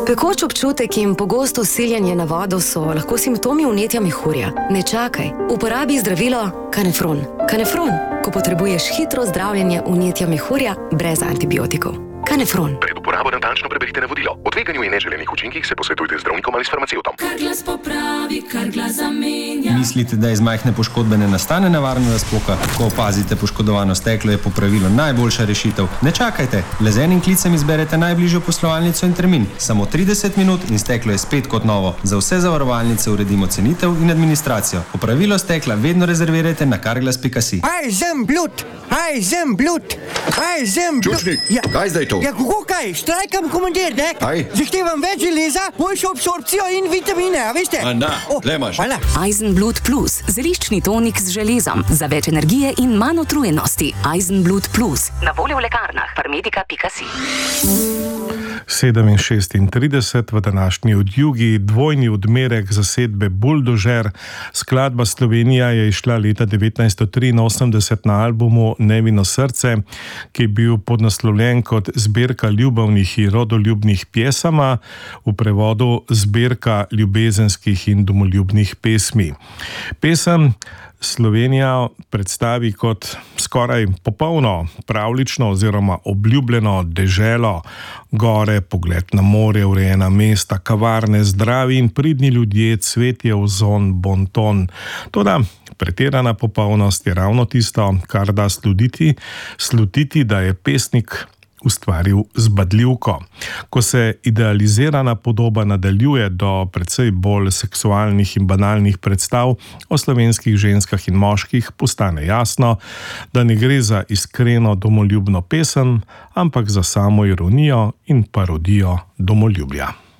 Pekoč občutek in pogosto siljenje na vodo so lahko simptomi vnetja mehurja. Ne čakaj, uporabi zdravilo Kanefron. Kanefron, ko potrebuješ hitro zdravljenje vnetja mehurja brez antibiotikov. Kanefron. Pred uporabo natančno preberite navodilo. O tveganju in neželenih učinkih se posvetujte z zdravnikom ali s farmacevtom. Carglass popravi, Carglass zamenja. Mislite, da iz majhne poškodbe ne nastane nevarna razpoka? Ko opazite poškodovano steklo, je popravilo najboljša rešitev. Ne čakajte, le z enim klicem izberete najbližjo poslovalnico in termin. Samo 30 minut in steklo je spet kot novo. Za vse zavarovalnice uredimo cenitev in administracijo. Popravilo stekla vedno rezervirajte na carglass.si. Čučnik, kaj zdaj to? Ja, kako kaj? Štrajkam komandir, ne? Kaj? Zahtevam več železa, boljšo absorpcijo in vitamine, a veste? Le imaš. Hvala. Eisenblut Plus, zeliščni tonik z železom, za več energije in manj utrujenosti. Eisenblut Plus, na voljo v lekarnah, farmedika.si. 7:36 v današnji odjugi, dvojni odmerek zasedbe Buldožer. Skladba Slovenija je izšla leta 1983 na albumu Nevino srce, ki je bil podnaslovljen kot zbirka ljubavnih in rodoljubnih pjesama, v prevodu zbirka ljubezenskih in domoljubnih pesmi. Pesem Slovenija predstavi kot skoraj popolno, pravlično oziroma obljubljeno deželo, gore, pogled na morje, urejena mesta, kavarne, zdravi in pridni ljudje, cvetje, ozon, bonton. Toda pretirana popolnost je ravno tisto, kar da slutiti, da je pesnik ustvaril zbadljivko. Ko se idealizirana podoba nadaljuje do precej bolj seksualnih in banalnih predstav o slovenskih ženskah in moških, postane jasno, da ne gre za iskreno domoljubno pesem, ampak za samo ironijo in parodijo domoljubja.